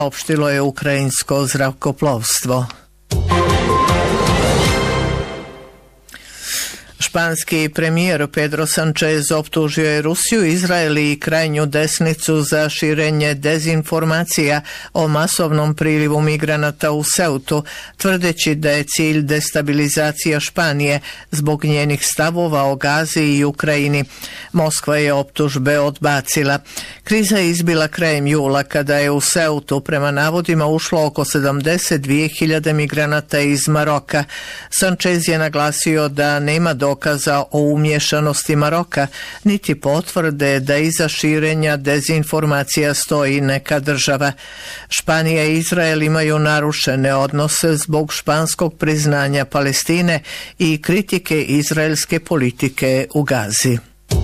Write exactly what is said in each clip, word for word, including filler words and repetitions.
opštilo je ukrajinsko zrakoplovstvo. Španski premijer Pedro Sánchez optužio je Rusiju, Izrael i krajnju desnicu za širenje dezinformacija o masovnom prilivu migranata u Ceutu, tvrdeći da je cilj destabilizacija Španije zbog njenih stavova o Gazi i Ukrajini. Moskva je optužbe odbacila. Kriza je izbila krajem jula kada je u Ceutu prema navodima ušlo oko sedamdeset dvije hiljade migranata iz Maroka. Sánchez je naglasio da nema dokaza o umješanosti Maroka, niti potvrde da iza širenja dezinformacija stoji neka država. Španija i Izrael imaju narušene odnose zbog španskog priznanja Palestine i kritike izraelske politike u Gazi.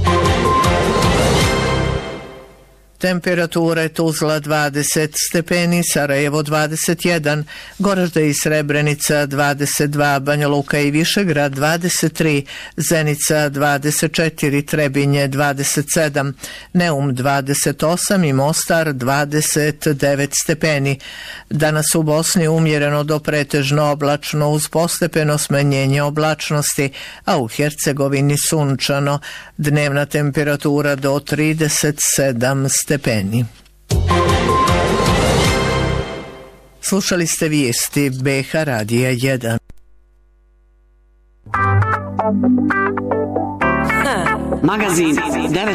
Temperature Tuzla dvadeset stepeni, Sarajevo dvadeset jedan, Goražde i Srebrenica dvadeset dva, Banja Luka i Višegrad dvadeset tri, Zenica dvadeset četiri, Trebinje dvadeset sedam, Neum dvadeset osam i Mostar dvadeset devet stepeni. Danas u Bosni umjereno do pretežno oblačno uz postepeno smanjenje oblačnosti, a u Hercegovini sunčano. Dnevna temperatura do trideset sedam stepeni. Slušali ste vijesti B H Radija jedan. Magazin devet